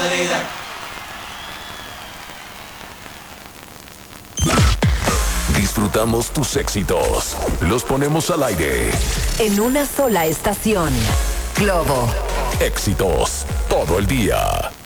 Disfrutamos tus éxitos, los ponemos al aire. En una sola estación. Globo. Éxitos todo el día.